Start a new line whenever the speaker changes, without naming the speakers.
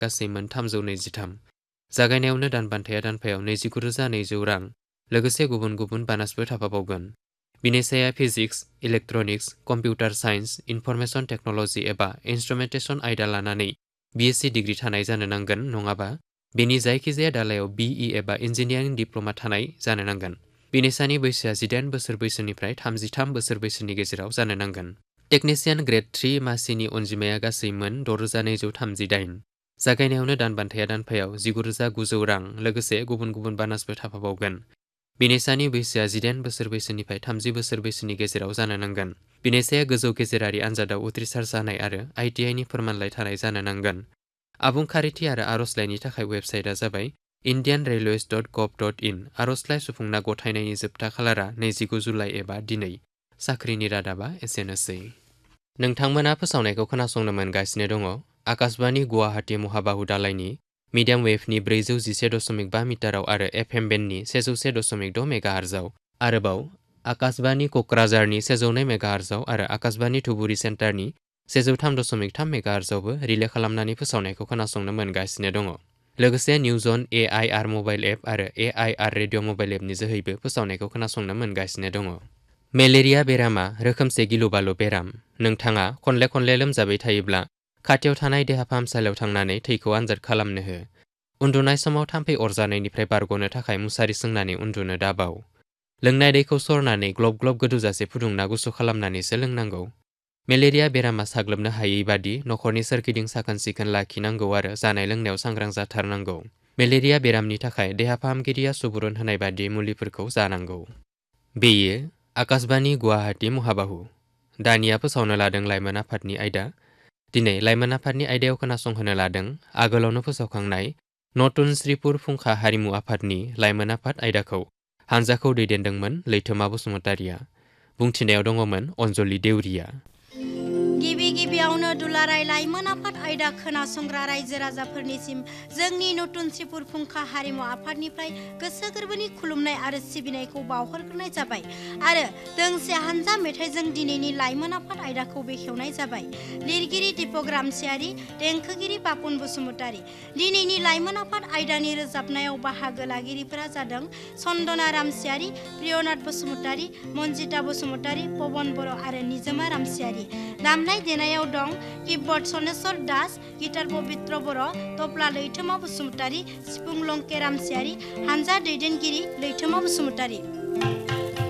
गासै मोन 323। जागायनायावनो दानबान्थाया दानफायाव 29,200 रां, लोगोसे गुबुन गुबुन बानासबो थाफाबावगोन। बिनिसाया physics, electronics, computer science, information technology एबा इन्स्ट्रुमेन्टेशन आयदा लानानै BSc डिग्री थानाय जानो नांगोन, नङाबा बेनि जायखिजाया दालायाव BE एबा इन्जिनियारिं डिप्ल'मा थानाय जानो नांगोन। बिनिसानि बैसोआ 18 बोसोर बैसोनिफ्राय 33 बोसोर बैसोनि गेजेराव जानो नांगोन। टेकनिशियान ग्रेड 3 मासिनि अनजिमाया गासै मोन 6,238। जागायनायावनो दानबान्थाया दानफायाव 19,900 रां, लोगोसे गुबुन गुबुन बानासबो थाफाबावगोन। बिनिसानि बैसोआ 18 बोसोर बैसोनिफ्राय 30 बोसोर बैसोनि गेजेराव जानो नांगोन। बिनिसाया गोजौ गेजेरारि आनजादाव उथ्रिसार जानाय आरो ITI नि फोरमानलाइ थानाय जानो नांगोन। आबुं खारिथि आरो आर'जलाइनि थाखाय वेबसाइटआ जाबाय indianrailways.gov.in। आर'जलाइ सुफुंना गथायनायनि जोबथा खालारा 29 जुलाइ एबा दिनै। साख्रिनि रादाबा एसेनोसै। नोंथांमोना फोसावनायखौ खोनासंनो मोनगासिनो दङ आकाशबाणी गुवाहाटी महाबाहु दालायनि मिडियाम वेभनि 411.5 मिटाराव आरो FM बेन्डनि 101.6 मेगाहार्जआव। आरोबाव आकाशबाणी क'क्राझारनि 102 मेगाहार्जआव आरो आकाशबाणी धुबुरी सेन्टारनि 103.3 मेगाहार्जआवबो रिले खालामनानै फोसावनायखौ खोनासंनो मोनगासिनो दङ। लोगोसे निउज अन AIR मबाइल एप आरो AIR रेडिअ' मबाइल एपनि जोहैबो फोसावनायखौ खोनासंनो मोनगासिनो दङ। मेलेरिया बेरामा रोखोमसे गिलु-बालु बेराम। नोंथाङा खनले खनले लोमजाबाय थायोब्ला खाथियाव थानाय देहा फाहामसालियाव थांनानै थैखौ आनजाद खालामनो हो। उन्दुनाय समाव थाम्फै अरजानायनिफ्राय बारग'नो थाखाय मुसारि सोंनानै उन्दुनो दाबाव। लोंनाय दैखौ सरनानै ग्लब ग्लब गोदौजासे फुदुंना गुसु खालामनानैसो लोंनांगौ। मेलेरिया बेरामा साग्लोबनो हायै बादि नखरनि सोरगिदिं साखोन-सिखोन लाखिनांगौ आरो जानाय लोंनायाव सांग्रां जाथारनांगौ। मेलेरिया बेरामनि थाखाय देहा फाहामगिरिया सुबुरुन होनाय बादि मुलिफोरखौ जानांगौ। बेयो आकाशबाणी गुवाहाटी महाबाहु। दानिया फोसावनो लादों लाइमोन आफादनि आयदा। दिनै लाइमोन आफादनि आयदायाव खोनासंहोनो लादों आगोलावनो फोसावखांनाय नतुन श्रीपुर फुंखा हारिमु आफादनि लाइमोन आफाद आयदाखौ। हानजाखौ दैदेनदोंमोन लैथोमा बसुमतारिया। बुंथिनायाव दङमोन अनजलि देउरिया।
गिबियावनो दुलाराय लाइमोन आफाद आयदा खोनासंग्रा रायजो राजाफोरनिसिम जोंनि नतुन श्रीपुर फुंखा हारिमु आफादनिफ्राय गोसो गोरबोनि खुलुमनाय आरो सिबिनायखौ बावहरग्रोनाय जाबाय आरो दोंसे हानजा मेथाइजों दिनैनि लाइमोन आफाद आयदाखौ बेखेवनाय जाबाय। लिरगिरि दीपक रामसियारि, देंखोगिरि बापुन बसुमतारि। दिनैनि लाइमोन आफाद आयदानि रोजाबनायाव बाहागो लागिरिफोरा जादों चन्दना रामसियारि, प्रियनाथ बसुमतारि, मन्जिता बसुमतारि, पवन बर' आरो निजोमा रामसियारि। दामनाय देनायाव दं किबर्ड सनेश्वर दास, गिटार पबित्र बर', तबला लैथोमा बसुमतारि, सिफुं लंके रामसियारि। हानजा दैदेनगिरि लैथोमा बसुमतारि।